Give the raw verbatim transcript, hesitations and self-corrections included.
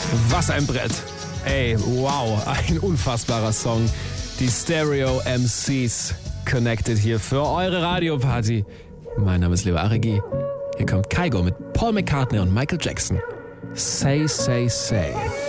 Was ein Brett. Ey, wow, ein unfassbarer Song. Die Stereo M Cs connected hier für eure Radioparty. Mein Name ist Leo Aregi. Hier kommt Kygo mit Paul McCartney und Michael Jackson. Say, say, say.